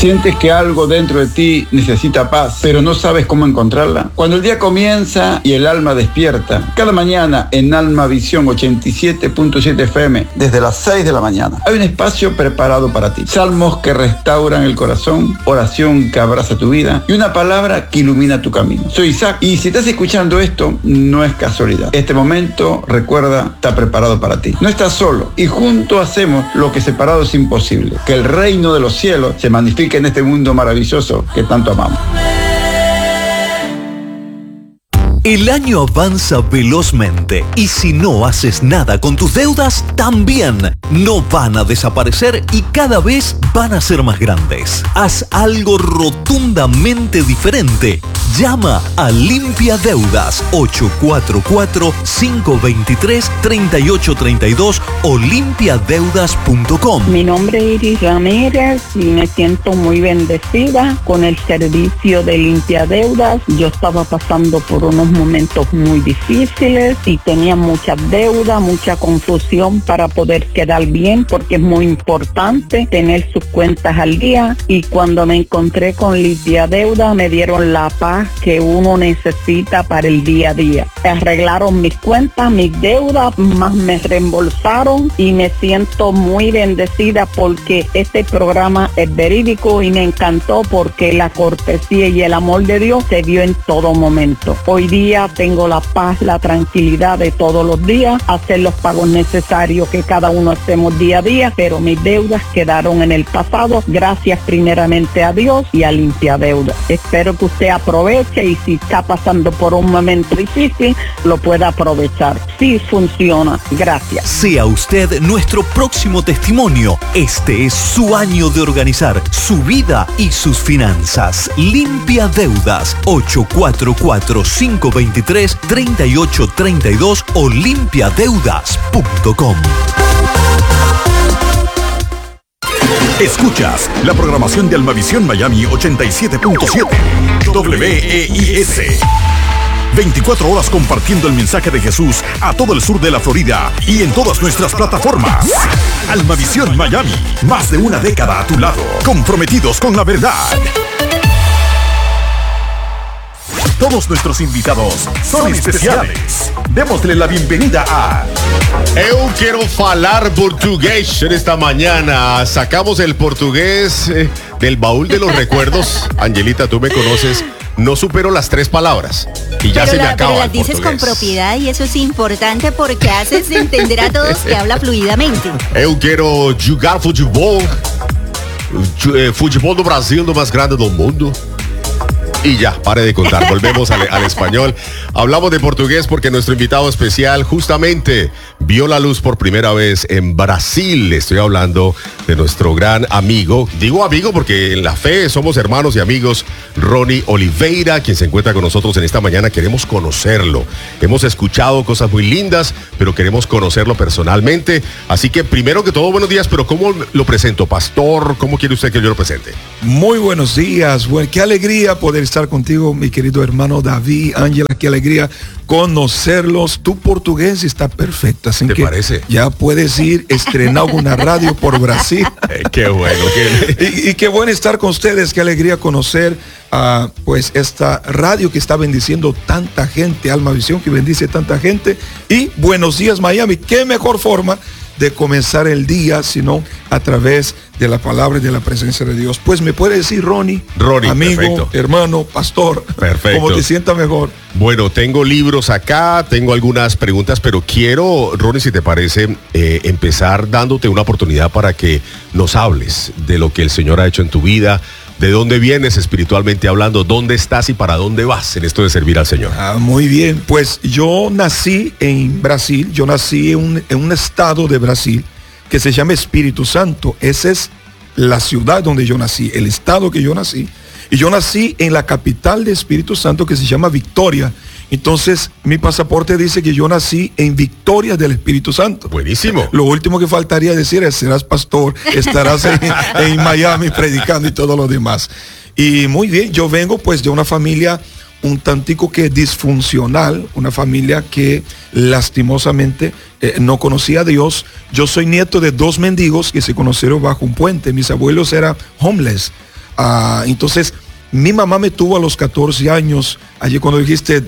Sientes que algo dentro de ti necesita paz, pero no sabes cómo encontrarla. Cuando el día comienza y el alma despierta, cada mañana en Alma Visión 87.7 FM, desde las 6 de la mañana, hay un espacio preparado para ti. Salmos que restauran el corazón, oración que abraza tu vida y una palabra que ilumina tu camino. Soy Isaac y si estás escuchando esto, no es casualidad. Este momento, recuerda, está preparado para ti. No estás solo y juntos hacemos lo que separado es imposible. Que el reino de los cielos se magnifique en este mundo maravilloso que tanto amamos. El año avanza velozmente y si no haces nada con tus deudas, también no van a desaparecer y cada vez van a ser más grandes. Haz algo rotundamente diferente. Llama a Limpia Deudas 844-523-3832 o limpiadeudas.com. Mi nombre es Iris Ramírez y me siento muy bendecida con el servicio de Limpia Deudas. Yo estaba pasando por unos momentos muy difíciles y tenía mucha deuda, mucha confusión para poder quedar bien, porque es muy importante tener sus cuentas al día, y cuando me encontré con Limpia Deuda me dieron la paz que uno necesita para el día a día. Arreglaron mis cuentas, mis deudas, más me reembolsaron y me siento muy bendecida porque este programa es verídico y me encantó porque la cortesía y el amor de Dios se vio en todo momento. Hoy día tengo la paz, la tranquilidad de todos los días, hacer los pagos necesarios que cada uno hacemos día a día, pero mis deudas quedaron en el pasado, gracias primeramente a Dios y a Limpia Deudas. Espero que usted aproveche y si está pasando por un momento difícil, lo pueda aprovechar. Sí funciona. Gracias. Sea usted nuestro próximo testimonio. Este es su año de organizar su vida y sus finanzas. Limpia Deudas 844-523-3832 o limpiadeudas.com. Escuchas la programación de Almavisión Miami 87.7 WEIS. 24 horas compartiendo el mensaje de Jesús a todo el sur de la Florida y en todas nuestras plataformas. Almavisión Miami, más de una década a tu lado, comprometidos con la verdad. Todos nuestros invitados son especiales. Démosle la bienvenida a... Eu quero falar portugués en esta mañana. Sacamos el portugués del baúl de los recuerdos. Angelita, tú me conoces. No supero las 3 palabras y ya se me acaba. Pero las dices con propiedad y eso es importante porque haces entender a todos que habla fluidamente. Eu quero jogar futebol. Futebol do Brasil, lo más grande del mundo. Y ya, pare de contar, volvemos al español. Hablamos de portugués porque nuestro invitado especial justamente vio la luz por primera vez en Brasil. Estoy hablando de nuestro gran amigo, digo amigo porque en la fe somos hermanos y amigos, Ronnie Oliveira, quien se encuentra con nosotros en esta mañana. Queremos conocerlo. Hemos escuchado cosas muy lindas, pero queremos conocerlo personalmente. Así que primero que todo, buenos días, pero ¿cómo lo presento? Pastor, ¿cómo quiere usted que yo lo presente? Muy buenos días, bueno, qué alegría poder estar contigo, mi querido hermano David, Ángela, qué alegría conocerlos. Tu portugués está perfecto, así ¿te que parece? Ya puedes ir estrenar una radio por Brasil. Qué bueno. Y qué bueno estar con ustedes, qué alegría conocer pues esta radio que está bendiciendo tanta gente, Alma Visión que bendice tanta gente. Y buenos días Miami, qué mejor forma de comenzar el día, sino a través de la palabra y de la presencia de Dios. Pues me puede decir Ronnie, amigo, perfecto. Hermano, pastor, perfecto. Como te sienta mejor. Bueno, tengo libros acá, tengo algunas preguntas, pero quiero, Ronnie, si te parece, empezar dándote una oportunidad para que nos hables de lo que el Señor ha hecho en tu vida. ¿De dónde vienes espiritualmente hablando? ¿Dónde estás y para dónde vas en esto de servir al Señor? Muy bien, pues yo nací en Brasil, yo nací en un estado de Brasil que se llama Espíritu Santo. Esa es la ciudad donde yo nací, el estado que yo nací. Y yo nací en la capital de Espíritu Santo que se llama Victoria. Entonces, mi pasaporte dice que yo nací en Victoria del Espíritu Santo. Buenísimo. Lo último que faltaría decir es, serás pastor, estarás en Miami predicando y todo lo demás. Y muy bien, yo vengo pues de una familia un tantico que disfuncional, una familia que lastimosamente no conocía a Dios. Yo soy nieto de 2 mendigos que se conocieron bajo un puente. Mis abuelos eran homeless. Entonces, mi mamá me tuvo a los 14 años, allí cuando dijiste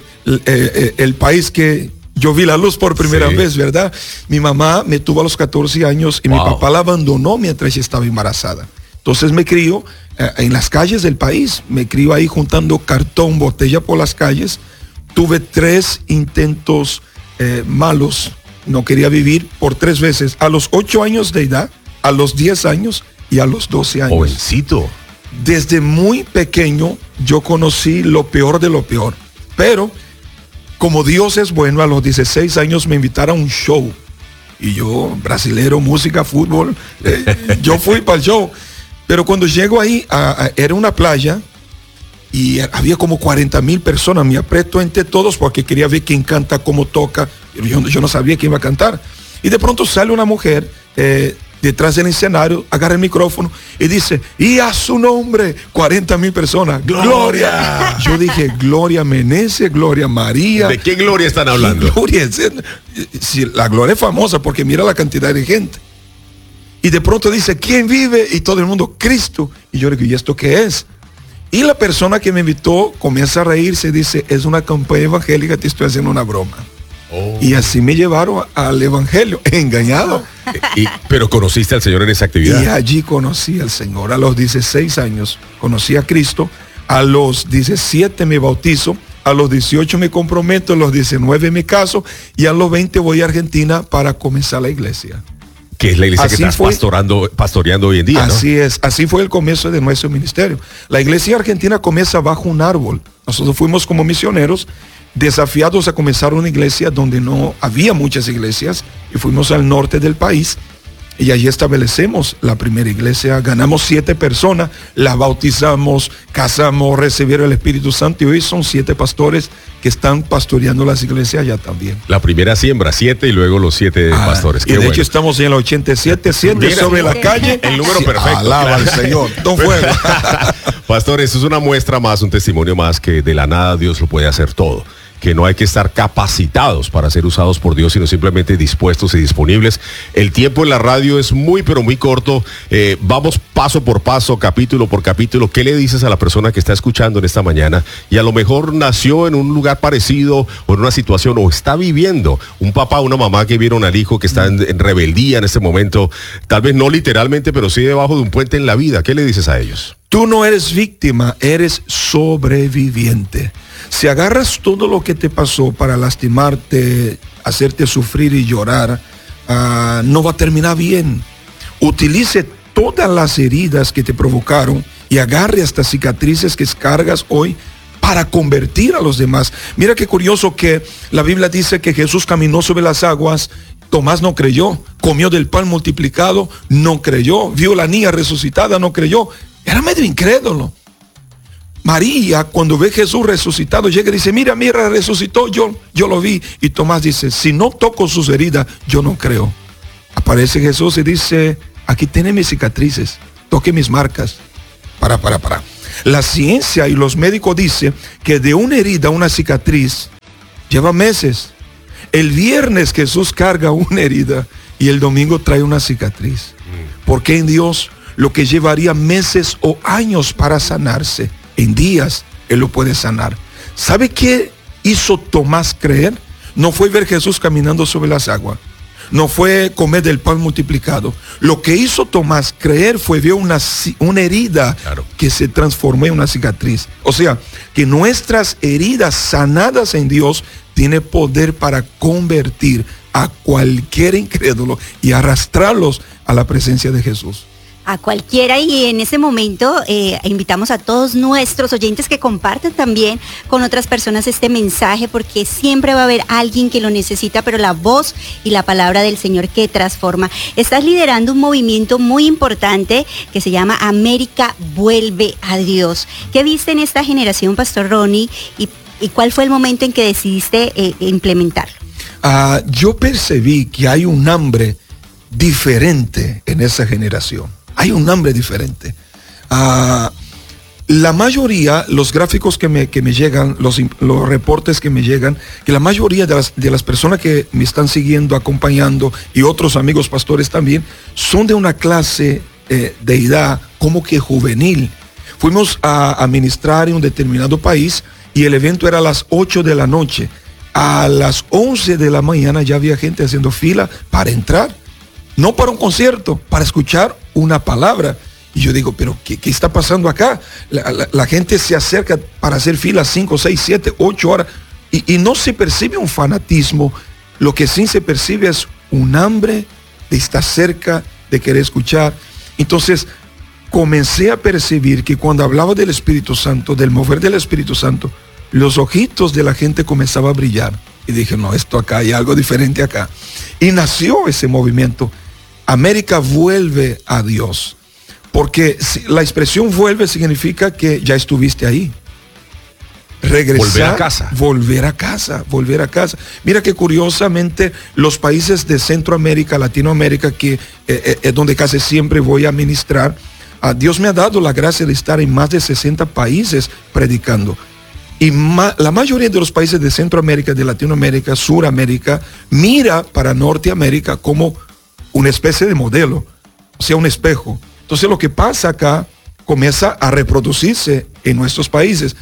el país que yo vi la luz por primera vez, ¿verdad? Mi mamá me tuvo a los 14 años y mi papá la abandonó mientras ella estaba embarazada. Entonces me crió en las calles del país, me crió ahí juntando cartón, botella por las calles. Tuve 3 intentos malos, no quería vivir por 3 veces, a los 8 años de edad, a los 10 años y a los 12 años. Jovencito. Desde muy pequeño yo conocí lo peor de lo peor, pero como Dios es bueno, a los 16 años me invitaron a un show. Y yo, brasilero, música, fútbol, yo fui para el show. Pero cuando llego ahí, era una playa y había como 40,000 personas. Me aprieto entre todos porque quería ver quién canta, cómo toca. Yo no sabía quién iba a cantar. Y de pronto sale una mujer detrás del escenario, agarra el micrófono y dice, y a su nombre, 40,000 personas. ¡Gloria! Yo dije, Gloria Meneses, Gloria María. ¿De qué gloria están hablando? Gloria, si la gloria es famosa porque mira la cantidad de gente. Y de pronto dice, ¿quién vive? Y todo el mundo, Cristo. Y yo le digo, ¿y esto qué es? Y la persona que me invitó comienza a reírse y dice, es una campaña evangélica, te estoy haciendo una broma. Y así me llevaron al evangelio, engañado. Pero conociste al Señor en esa actividad. Y allí conocí al Señor. A los 16 años conocí a Cristo. A los 17 me bautizo. A los 18 me comprometo. A los 19 me caso. Y a los 20 voy a Argentina para comenzar la iglesia. Que es la iglesia así que estás pastoreando hoy en día, ¿no? Así es, así fue el comienzo de nuestro ministerio. La iglesia argentina comienza bajo un árbol. Nosotros fuimos como misioneros desafiados a comenzar una iglesia donde no había muchas iglesias y fuimos al norte del país y allí establecemos la primera iglesia. Ganamos 7 personas, las bautizamos, casamos, recibieron el Espíritu Santo y hoy son 7 pastores que están pastoreando las iglesias allá también. La primera siembra 7 y luego los 7 pastores. Y de hecho estamos en el 87, 7 sobre la calle. El número perfecto. Alaba al Señor. Don Fuego. Pastores, es una muestra más, un testimonio más que de la nada Dios lo puede hacer todo. Que no hay que estar capacitados para ser usados por Dios, sino simplemente dispuestos y disponibles. El tiempo en la radio es muy, pero muy corto. Vamos paso por paso, capítulo por capítulo. ¿Qué le dices a la persona que está escuchando en esta mañana y a lo mejor nació en un lugar parecido o en una situación o está viviendo un papá, una mamá que vieron al hijo que está en rebeldía en este momento, tal vez no literalmente, pero sí debajo de un puente en la vida? ¿Qué le dices a ellos? Tú no eres víctima, eres sobreviviente. Si agarras todo lo que te pasó para lastimarte, hacerte sufrir y llorar, no va a terminar bien. Utilice todas las heridas que te provocaron y agarre estas cicatrices que cargas hoy para convertir a los demás. Mira qué curioso que la Biblia dice que Jesús caminó sobre las aguas. Tomás no creyó, comió del pan multiplicado, no creyó, vio la niña resucitada, no creyó. Era medio incrédulo. María, cuando ve a Jesús resucitado, llega y dice, mira, resucitó, yo lo vi. Y Tomás dice, si no toco sus heridas, yo no creo. Aparece Jesús y dice, aquí tiene mis cicatrices, toque mis marcas. Para. La ciencia y los médicos dicen que de una herida a una cicatriz lleva meses. El viernes Jesús carga una herida y el domingo trae una cicatriz. Porque en Dios lo que llevaría meses o años para sanarse, en días Él lo puede sanar. ¿Sabe qué hizo Tomás creer? No fue ver Jesús caminando sobre las aguas. No fue comer del pan multiplicado. Lo que hizo Tomás creer fue ver una herida que se transformó en una cicatriz. O sea, que nuestras heridas sanadas en Dios tiene poder para convertir a cualquier incrédulo y arrastrarlos a la presencia de Jesús. A cualquiera, y en ese momento invitamos a todos nuestros oyentes que compartan también con otras personas este mensaje, porque siempre va a haber alguien que lo necesita, pero la voz y la palabra del Señor que transforma. Estás liderando un movimiento muy importante que se llama América Vuelve a Dios. ¿Qué viste en esta generación, Pastor Ronnie, y cuál fue el momento en que decidiste implementarlo? Yo percibí que hay un hambre diferente en esa generación. Hay un hambre diferente. La mayoría, los gráficos que me llegan, los reportes que me llegan, que la mayoría de las personas que me están siguiendo, acompañando, y otros amigos pastores también, son de una clase de edad como que juvenil. fuimos a ministrar en un determinado país y el evento era a las 8 de la noche. A las 11 de la mañana ya había gente haciendo fila para entrar. No para un concierto, para escuchar una palabra. Y yo digo, pero ¿qué está pasando acá? La gente se acerca para hacer filas 5, 6, 7, 8 horas. Y no se percibe un fanatismo. Lo que sí se percibe es un hambre de estar cerca, de querer escuchar. Entonces, comencé a percibir que cuando hablaba del Espíritu Santo, del mover del Espíritu Santo, los ojitos de la gente comenzaban a brillar. Y dije, no, esto acá hay algo diferente acá. Y nació ese movimiento. América vuelve a Dios. Porque la expresión vuelve significa que ya estuviste ahí. Regresar, volver a casa. Mira que curiosamente los países de Centroamérica, Latinoamérica, que es donde casi siempre voy a ministrar, Dios me ha dado la gracia de estar en más de 60 países predicando. Y la mayoría de los países de Centroamérica, de Latinoamérica, Suramérica, mira para Norteamérica como una especie de modelo, o sea, un espejo. Entonces lo que pasa acá comienza a reproducirse en nuestros países.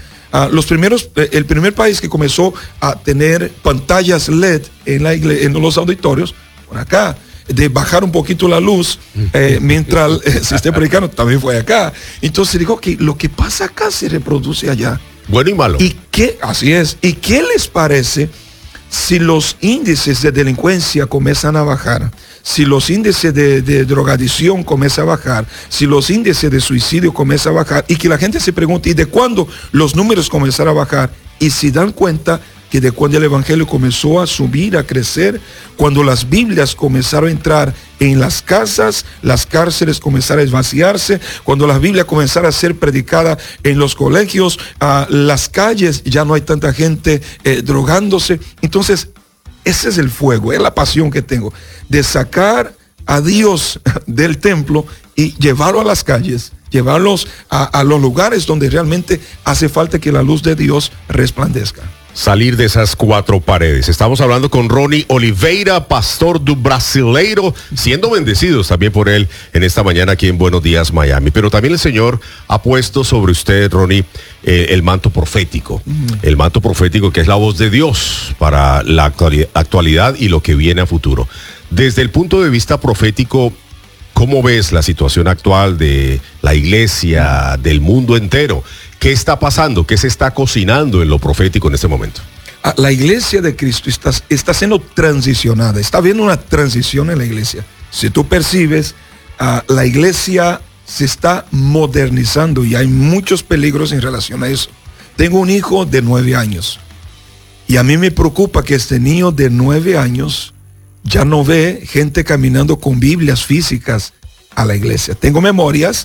El primer país que comenzó a tener pantallas LED en los auditorios, por acá, de bajar un poquito la luz mientras se esté predicando, también fue acá. Entonces digo que lo que pasa acá se reproduce allá. Bueno y malo. Así es. ¿Y qué les parece si los índices de delincuencia comienzan a bajar? Si los índices de drogadicción comienzan a bajar, si los índices de suicidio comienzan a bajar, y que la gente se pregunte, ¿y de cuándo los números comenzaron a bajar? Y si dan cuenta que de cuando el evangelio comenzó a subir, a crecer, cuando las Biblias comenzaron a entrar en las casas, las cárceles comenzaron a vaciarse, cuando las Biblias comenzaron a ser predicadas en los colegios, las calles, ya no hay tanta gente drogándose. Entonces, ese es el fuego, es la pasión que tengo, de sacar a Dios del templo y llevarlo a las calles, llevarlos a los lugares donde realmente hace falta que la luz de Dios resplandezca. Salir de esas cuatro paredes. Estamos hablando con Ronnie Oliveira, pastor do Brasileiro, siendo bendecidos también por él en esta mañana aquí en Buenos Días Miami. Pero también el Señor ha puesto sobre usted, Ronnie, el manto profético. El manto profético que es la voz de Dios para la actualidad y lo que viene a futuro. Desde el punto de vista profético, ¿cómo ves la situación actual de la iglesia, del mundo entero? ¿Qué está pasando? ¿Qué se está cocinando en lo profético en este momento? La iglesia de Cristo está siendo transicionada. Está habiendo una transición en la iglesia. Si tú percibes, la iglesia se está modernizando y hay muchos peligros en relación a eso. Tengo un hijo de 9 años y a mí me preocupa que este niño de 9 años ya no ve gente caminando con Biblias físicas a la iglesia. Tengo memorias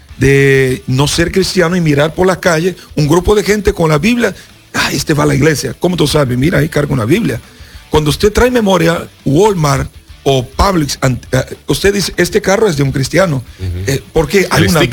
de no ser cristiano y mirar por la calle un grupo de gente con la Biblia. Este va a la iglesia. ¿Cómo tú sabes? Mira, ahí carga una Biblia. Cuando usted trae memoria, Walmart o Publix, usted dice, este carro es de un cristiano. Porque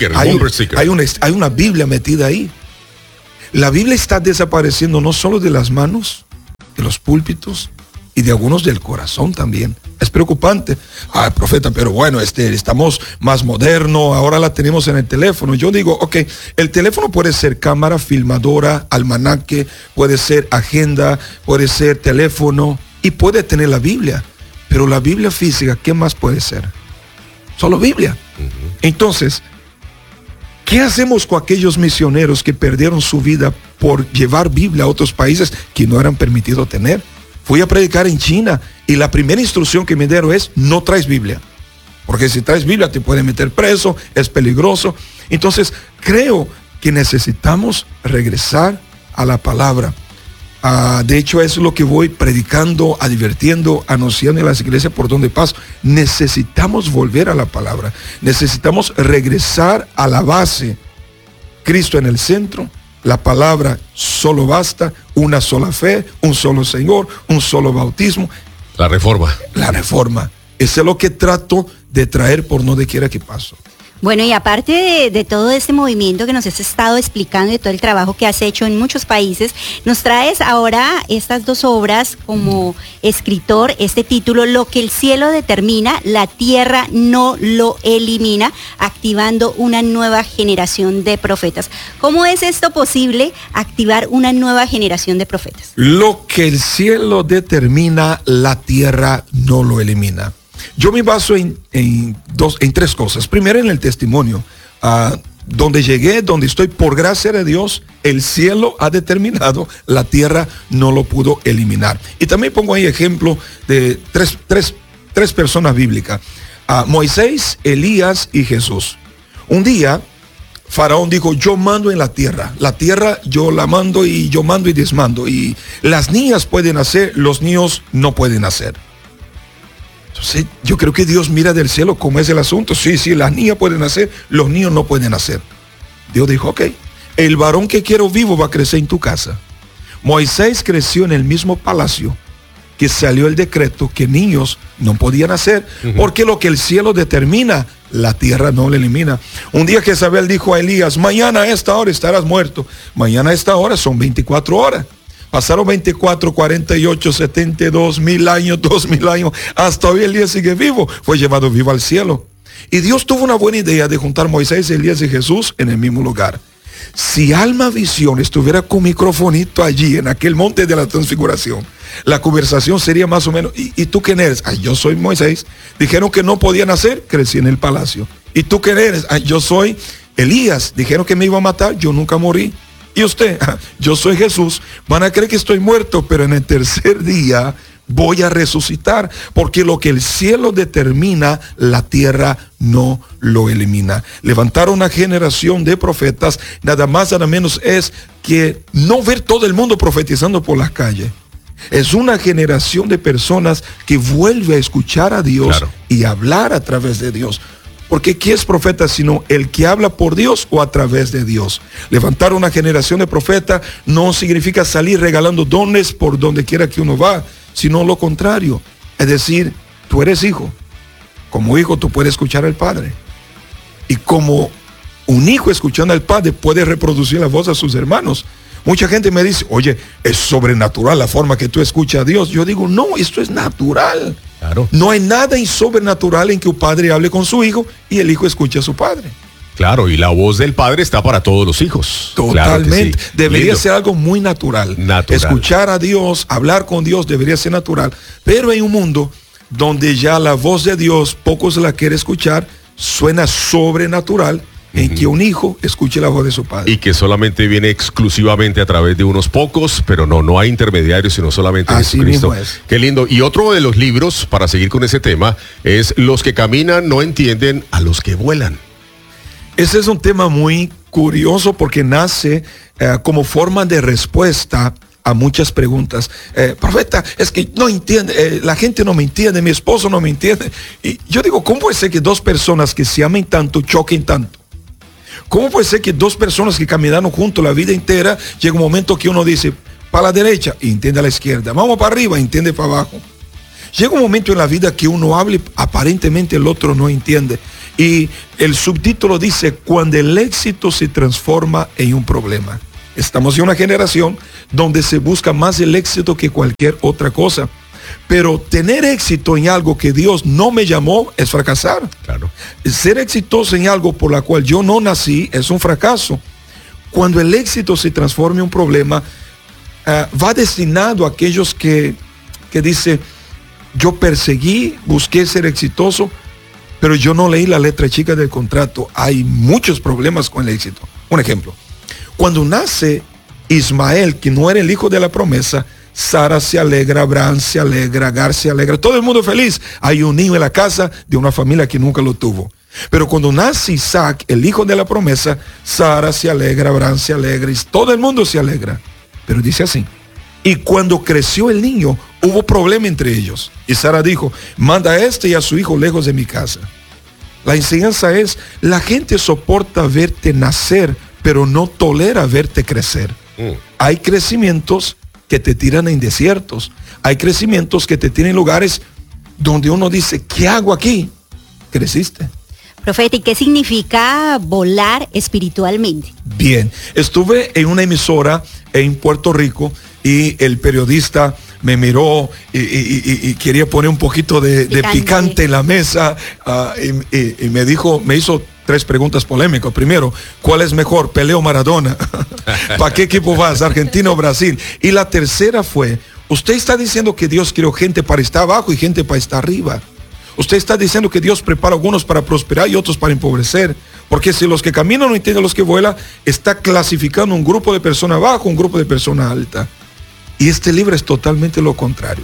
hay una Biblia metida ahí. La Biblia está desapareciendo no solo de las manos, de los púlpitos y de algunos del corazón también. Es preocupante. Profeta, pero bueno, estamos más modernos, ahora la tenemos en el teléfono. Yo digo, ok, el teléfono puede ser cámara, filmadora, almanaque, puede ser agenda, puede ser teléfono y puede tener la Biblia. Pero la Biblia física, ¿qué más puede ser? Solo Biblia. Entonces, ¿qué hacemos con aquellos misioneros que perdieron su vida por llevar Biblia a otros países que no eran permitidos tener? Fui a predicar en China y la primera instrucción que me dieron es: no traes Biblia, porque si traes Biblia te pueden meter preso, es peligroso. Entonces creo que necesitamos regresar a la palabra. De hecho, eso es lo que voy predicando, advirtiendo, anunciando en las iglesias por donde paso. Necesitamos volver a la palabra, necesitamos regresar a la base. Cristo en el centro, la palabra solo basta, una sola fe, un solo Señor, un solo bautismo. La reforma. Eso es lo que trato de traer por donde quiera que paso. Bueno, y aparte de todo este movimiento que nos has estado explicando y de todo el trabajo que has hecho en muchos países, nos traes ahora estas dos obras como escritor, este título, Lo que el cielo determina, la tierra no lo elimina, activando una nueva generación de profetas. ¿Cómo es esto posible, activar una nueva generación de profetas? Lo que el cielo determina, la tierra no lo elimina. Yo me baso en tres cosas. Primero, en el testimonio. Donde llegué, donde estoy, por gracia de Dios, el cielo ha determinado, la tierra no lo pudo eliminar. Y también pongo ahí ejemplo de tres personas bíblicas. Moisés, Elías y Jesús. Un día, Faraón dijo, yo mando en la tierra yo la mando y yo mando y desmando. Y las niñas pueden hacer, los niños no pueden hacer. Entonces, yo creo que Dios mira del cielo cómo es el asunto. Sí, las niñas pueden hacer, los niños no pueden hacer. Dios dijo, ok, el varón que quiero vivo va a crecer en tu casa. Moisés creció en el mismo palacio que salió el decreto que niños no podían hacer, porque lo que el cielo determina, la tierra no lo elimina. Un día Jezabel dijo a Elías, mañana a esta hora estarás muerto. Mañana a esta hora son 24 horas. Pasaron 24, 48, 72, 1000 años, 2000 años. Hasta hoy Elías sigue vivo. Fue llevado vivo al cielo. Y Dios tuvo una buena idea de juntar Moisés, Elías y Jesús en el mismo lugar. Si Alma Visión estuviera con microfonito allí, en aquel monte de la transfiguración, la conversación sería más o menos, ¿y tú quién eres? Ay, yo soy Moisés. Dijeron que no podían hacer, crecí en el palacio. ¿Y tú quién eres? Ay, yo soy Elías. Dijeron que me iba a matar, yo nunca morí. ¿Y usted? Yo soy Jesús. Van a creer que estoy muerto, pero en el tercer día voy a resucitar, porque lo que el cielo determina, la tierra no lo elimina. Levantar una generación de profetas, nada más, nada menos, es que no ver todo el mundo profetizando por las calles. Es una generación de personas que vuelve a escuchar a Dios, claro, y hablar a través de Dios. Porque ¿qué es profeta sino el que habla por Dios o a través de Dios? Levantar una generación de profetas no significa salir regalando dones por donde quiera que uno va, sino lo contrario. Es decir, tú eres hijo. Como hijo tú puedes escuchar al Padre. Y como un hijo escuchando al Padre puede reproducir la voz a sus hermanos. Mucha gente me dice, oye, es sobrenatural la forma que tú escuchas a Dios. Yo digo, no, esto es natural. Claro. No hay nada sobrenatural en que un padre hable con su hijo y el hijo escuche a su padre. Claro, y la voz del padre está para todos los hijos. Totalmente. Claro, sí. Debería ser algo muy natural. Escuchar a Dios, hablar con Dios debería ser natural. Pero hay un mundo donde ya la voz de Dios, pocos la quieren escuchar, suena sobrenatural, en que un hijo escuche la voz de su padre. Y que solamente viene exclusivamente a través de unos pocos, pero no hay intermediarios, sino solamente Jesucristo. Qué lindo. Y otro de los libros, para seguir con ese tema, es Los que caminan no entienden a los que vuelan. Ese es un tema muy curioso porque nace como forma de respuesta a muchas preguntas. Profeta, es que no entiende, la gente no me entiende, mi esposo no me entiende. Y yo digo, ¿cómo puede ser que dos personas que se amen tanto choquen tanto? ¿Cómo puede ser que dos personas que caminaron juntos la vida entera, llega un momento que uno dice, para la derecha, y entiende a la izquierda, vamos para arriba, entiende para abajo? Llega un momento en la vida que uno habla y aparentemente el otro no entiende. Y el subtítulo dice, cuando el éxito se transforma en un problema. Estamos en una generación donde se busca más el éxito que cualquier otra cosa. Pero tener éxito en algo que Dios no me llamó es fracasar. Claro. Ser exitoso en algo por la cual yo no nací es un fracaso. Cuando el éxito se transforma en un problema, va destinado a aquellos que dice, yo perseguí, busqué ser exitoso, pero yo no leí la letra chica del contrato. Hay muchos problemas con el éxito. Un ejemplo, cuando nace Ismael, que no era el hijo de la promesa, Sara se alegra, Abraham se alegra, Agar se alegra, todo el mundo feliz. Hay un niño en la casa de una familia que nunca lo tuvo. Pero cuando nace Isaac, el hijo de la promesa, Sara se alegra, Abraham se alegra y todo el mundo se alegra. Pero dice así, y cuando creció el niño, hubo problema entre ellos. Y Sara dijo, manda a este y a su hijo lejos de mi casa. La enseñanza es, la gente soporta verte nacer, pero no tolera verte crecer. Hay crecimientos que te tiran en desiertos. Hay crecimientos que te tiran en lugares donde uno dice, ¿qué hago aquí? Creciste. Profeta, ¿y qué significa volar espiritualmente? Bien, estuve en una emisora en Puerto Rico y el periodista me miró y quería poner un poquito de picante en la mesa y me hizo 3 preguntas polémicas. Primero, ¿cuál es mejor, Pelé o Maradona? ¿Para qué equipo vas, Argentina o Brasil? Y la tercera fue, usted está diciendo que Dios creó gente para estar abajo y gente para estar arriba. Usted está diciendo que Dios prepara a algunos para prosperar y otros para empobrecer. Porque si los que caminan no entienden los que vuelan, está clasificando un grupo de personas abajo, un grupo de personas altas. Y este libro es totalmente lo contrario.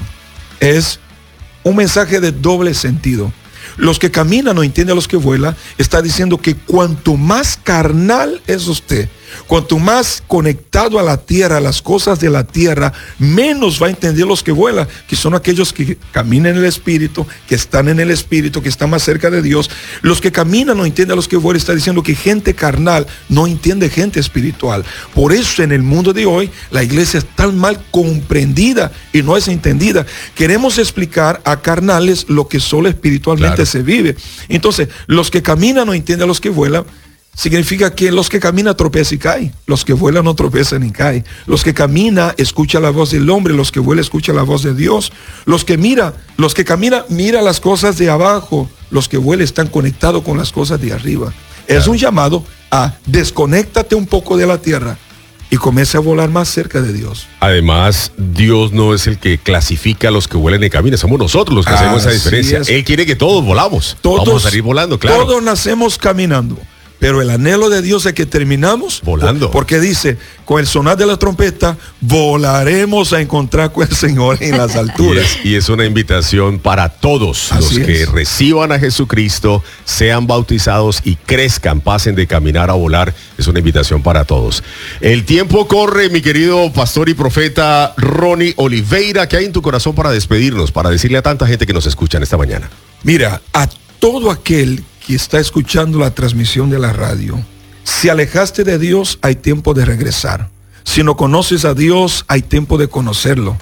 Es un mensaje de doble sentido. Los que caminan no entienden a los que vuelan. Está diciendo que cuanto más carnal es usted, cuanto más conectado a la tierra, a las cosas de la tierra, menos va a entender los que vuelan, que son aquellos que caminan en el Espíritu, que están en el Espíritu, que están más cerca de Dios. Los que caminan no entienden a los que vuelan. Está diciendo que gente carnal no entiende gente espiritual. Por eso en el mundo de hoy la iglesia es tan mal comprendida y no es entendida. Queremos explicar a carnales lo que solo espiritualmente se vive. Entonces, los que caminan no entienden a los que vuelan. Significa que los que caminan tropiezan y caen. Los que vuelan no tropiezan ni caen. Los que caminan escuchan la voz del hombre. Los que vuelan escuchan la voz de Dios. Los que caminan mira las cosas de abajo. Los que vuelan están conectados con las cosas de arriba. Claro. Es un llamado a desconéctate un poco de la tierra y comience a volar más cerca de Dios. Además, Dios no es el que clasifica a los que vuelan y caminan, somos nosotros los que hacemos esa diferencia. Él quiere que todos volamos. Vamos a salir volando, claro. Todos nacemos caminando. Pero el anhelo de Dios es que terminamos volando. Porque dice, con el sonar de la trompeta, volaremos a encontrar con el Señor en las alturas. Y es una invitación para todos los que reciban a Jesucristo, sean bautizados y crezcan, pasen de caminar a volar. Es una invitación para todos. El tiempo corre, mi querido pastor y profeta Ronnie Oliveira. ¿Qué hay en tu corazón para despedirnos, para decirle a tanta gente que nos escuchan esta mañana? Mira, a todo aquel que está escuchando la transmisión de la radio, si alejaste de Dios, hay tiempo de regresar. Si no conoces a Dios, hay tiempo de conocerlo.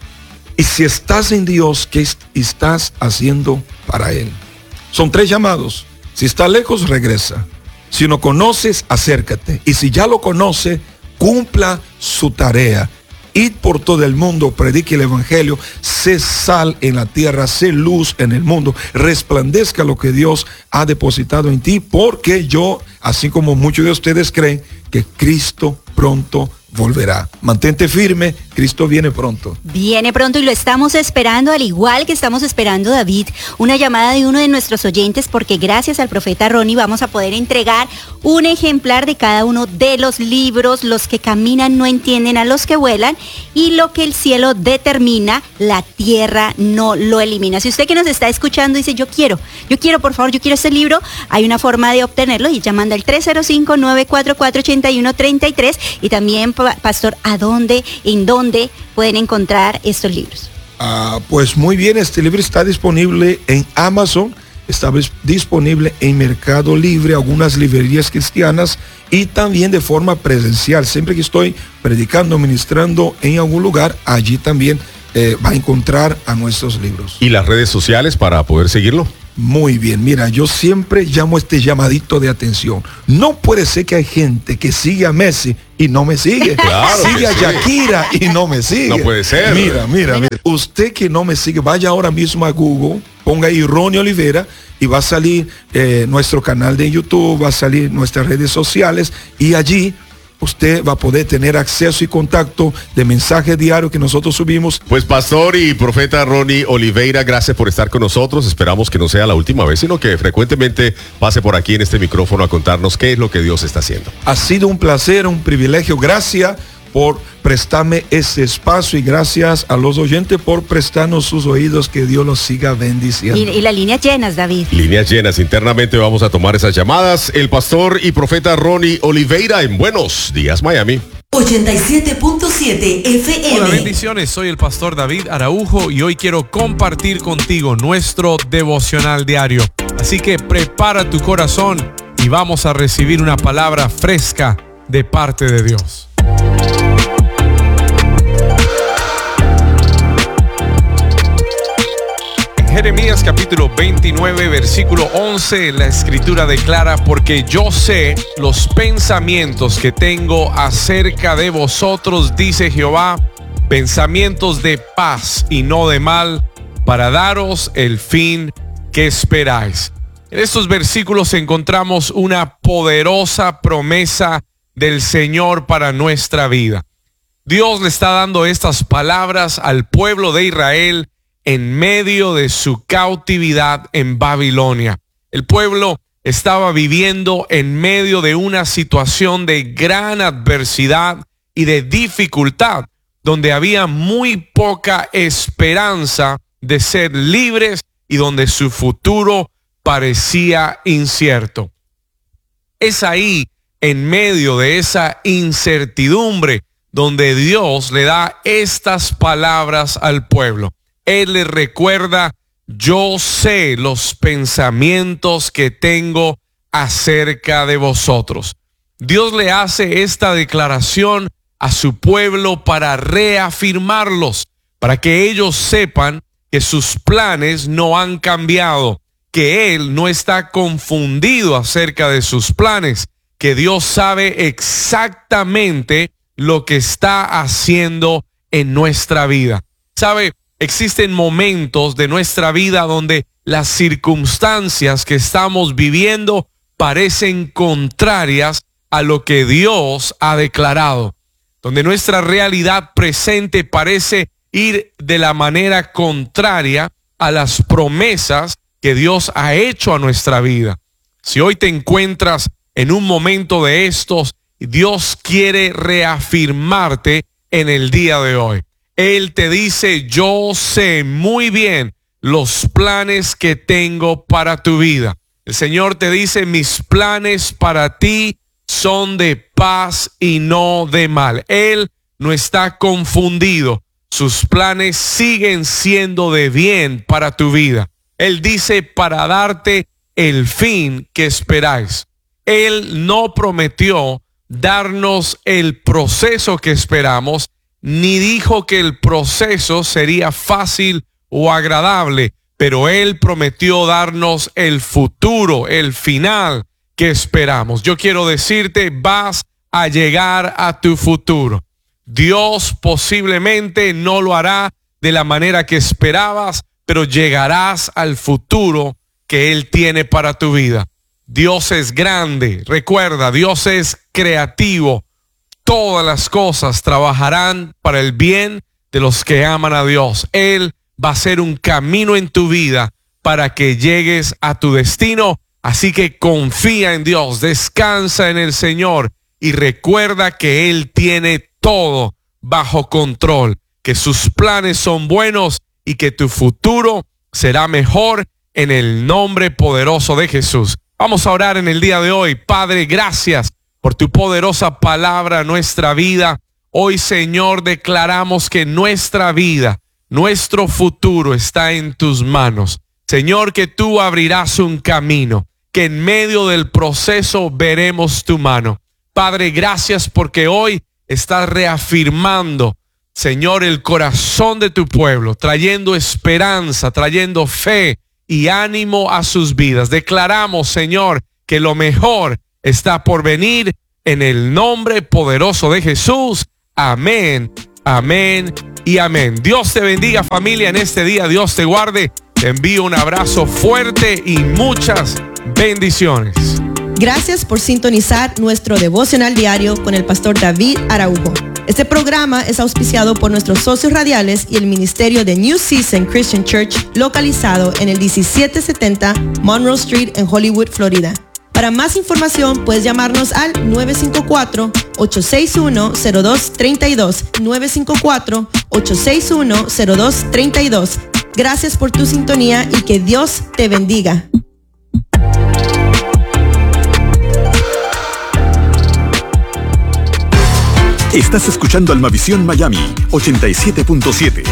Y si estás en Dios, ¿qué estás haciendo para Él? Son 3 llamados. Si estás lejos, regresa. Si no conoces, acércate. Y si ya lo conoce, cumpla su tarea. Id por todo el mundo, predique el evangelio, sé sal en la tierra, sé luz en el mundo, resplandezca lo que Dios ha depositado en ti, porque yo, así como muchos de ustedes creen, que Cristo pronto volverá. Mantente firme, Cristo viene pronto. Viene pronto y lo estamos esperando, al igual que estamos esperando, David, una llamada de uno de nuestros oyentes, porque gracias al profeta Ronnie vamos a poder entregar un ejemplar de cada uno de los libros. Los que caminan no entienden a los que vuelan, y lo que el cielo determina, la tierra no lo elimina. Si usted que nos está escuchando dice, yo quiero, por favor, yo quiero este libro, hay una forma de obtenerlo y llamando al 305-944-8133, y también, pastor, en dónde pueden encontrar estos libros. Pues muy bien, este libro está disponible en Amazon, está disponible en Mercado Libre, algunas librerías cristianas, y también de forma presencial. Siempre que estoy predicando, ministrando en algún lugar, allí también va a encontrar a nuestros libros. ¿Y las redes sociales para poder seguirlo? Muy bien, mira, yo siempre llamo este llamadito de atención. No puede ser que hay gente que sigue a Messi y no me sigue. Claro, sigue a Shakira y no me sigue. No puede ser. Mira. Usted que no me sigue, vaya ahora mismo a Google, ponga ahí Ronnie Oliveira y va a salir nuestro canal de YouTube, va a salir nuestras redes sociales, y allí usted va a poder tener acceso y contacto de mensajes diarios que nosotros subimos. Pues pastor y profeta Ronnie Oliveira, gracias por estar con nosotros. Esperamos que no sea la última vez, sino que frecuentemente pase por aquí en este micrófono a contarnos qué es lo que Dios está haciendo. Ha sido un placer, un privilegio. Gracias por prestarme ese espacio, y gracias a los oyentes por prestarnos sus oídos. Que Dios los siga bendiciendo. Y las líneas llenas, David. Líneas llenas. Internamente vamos a tomar esas llamadas. El pastor y profeta Ronnie Oliveira en Buenos Días, Miami. 87.7 FM. Hola, bendiciones. Soy el pastor David Araujo y hoy quiero compartir contigo nuestro devocional diario. Así que prepara tu corazón y vamos a recibir una palabra fresca de parte de Dios. Jeremías capítulo 29, versículo 11, la escritura declara: porque yo sé los pensamientos que tengo acerca de vosotros, dice Jehová, pensamientos de paz y no de mal, para daros el fin que esperáis. En estos versículos encontramos una poderosa promesa del Señor para nuestra vida. Dios le está dando estas palabras al pueblo de Israel en medio de su cautividad en Babilonia. El pueblo estaba viviendo en medio de una situación de gran adversidad y de dificultad, donde había muy poca esperanza de ser libres y donde su futuro parecía incierto. Es ahí, en medio de esa incertidumbre, donde Dios le da estas palabras al pueblo. Él les recuerda: yo sé los pensamientos que tengo acerca de vosotros. Dios le hace esta declaración a su pueblo para reafirmarlos, para que ellos sepan que sus planes no han cambiado, que Él no está confundido acerca de sus planes, que Dios sabe exactamente lo que está haciendo en nuestra vida. ¿Sabe? Existen momentos de nuestra vida donde las circunstancias que estamos viviendo parecen contrarias a lo que Dios ha declarado, donde nuestra realidad presente parece ir de la manera contraria a las promesas que Dios ha hecho a nuestra vida. Si hoy te encuentras en un momento de estos, Dios quiere reafirmarte en el día de hoy. Él te dice: yo sé muy bien los planes que tengo para tu vida. El Señor te dice: mis planes para ti son de paz y no de mal. Él no está confundido. Sus planes siguen siendo de bien para tu vida. Él dice: para darte el fin que esperáis. Él no prometió darnos el proceso que esperamos, ni dijo que el proceso sería fácil o agradable, pero Él prometió darnos el futuro, el final que esperamos. Yo quiero decirte: vas a llegar a tu futuro. Dios posiblemente no lo hará de la manera que esperabas, pero llegarás al futuro que Él tiene para tu vida. Dios es grande. Recuerda, Dios es creativo. Todas las cosas trabajarán para el bien de los que aman a Dios. Él va a ser un camino en tu vida para que llegues a tu destino. Así que confía en Dios, descansa en el Señor y recuerda que Él tiene todo bajo control, que sus planes son buenos y que tu futuro será mejor en el nombre poderoso de Jesús. Vamos a orar en el día de hoy. Padre, gracias por tu poderosa palabra a nuestra vida. Hoy, Señor, declaramos que nuestra vida, nuestro futuro está en tus manos. Señor, que tú abrirás un camino, que en medio del proceso veremos tu mano. Padre, gracias porque hoy estás reafirmando, Señor, el corazón de tu pueblo, trayendo esperanza, trayendo fe y ánimo a sus vidas. Declaramos, Señor, que lo mejor está por venir en el nombre poderoso de Jesús. Amén, amén y amén. Dios te bendiga, familia, en este día. Dios te guarde. Te envío un abrazo fuerte y muchas bendiciones. Gracias por sintonizar nuestro devocional diario con el pastor David Araujo. Este programa es auspiciado por nuestros socios radiales y el ministerio de New Season Christian Church, localizado en el 1770 Monroe Street en Hollywood, Florida. Para más información puedes llamarnos al 954-861-0232, 954-861-0232. Gracias por tu sintonía y que Dios te bendiga. Estás escuchando Almavisión Miami 87.7.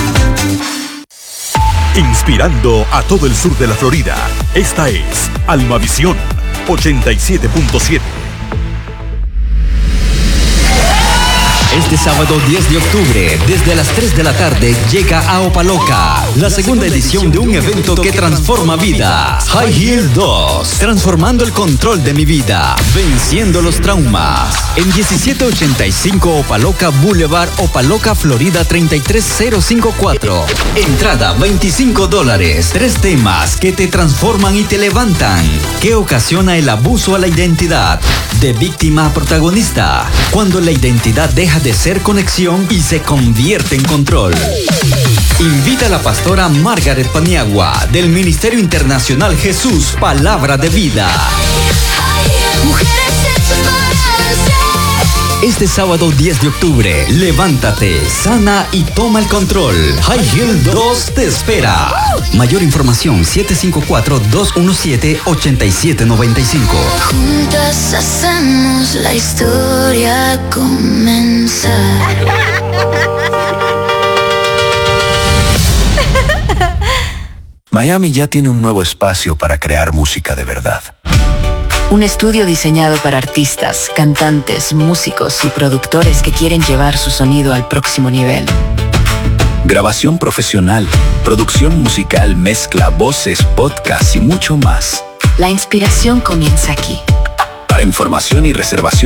Inspirando a todo el sur de la Florida. Esta es Almavisión 87.7. Este sábado 10 de octubre, desde las 3 de la tarde, llega a Opaloca, la segunda edición de un evento que transforma vidas. High Heel 2, transformando el control de mi vida, venciendo los traumas. En 1785 Opaloca Boulevard, Opaloca, Florida 33054. Entrada $25. 3 temas que te transforman y te levantan. ¿Qué ocasiona el abuso a la identidad? De víctima a protagonista. Cuando la identidad deja de ser conexión y se convierte en control. Invita a la pastora Margaret Paniagua del Ministerio Internacional Jesús Palabra de Vida. Este sábado 10 de octubre, levántate, sana y toma el control. High Heel 2 te espera. Mayor información 754-217-8795. Juntas hacemos la historia comenzar. Miami ya tiene un nuevo espacio para crear música de verdad. Un estudio diseñado para artistas, cantantes, músicos y productores que quieren llevar su sonido al próximo nivel. Grabación profesional, producción musical, mezcla, voces, podcast y mucho más. La inspiración comienza aquí. Para información y reservación